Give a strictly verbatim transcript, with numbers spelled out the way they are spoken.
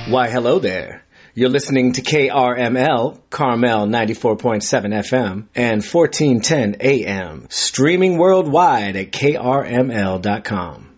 Why, hello there. You're listening to K R M L, Carmel ninety-four point seven F M and fourteen ten A M, streaming worldwide at K R M L dot com.